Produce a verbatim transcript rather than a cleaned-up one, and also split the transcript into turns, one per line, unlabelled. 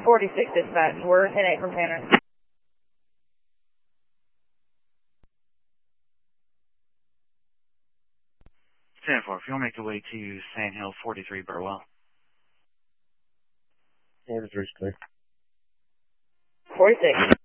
forty-six dispatch. We're ten eight from Tanner.
ten four, if you'll make your way to Sand Hill forty-three Burwell.
forty-three is clear.
forty-six.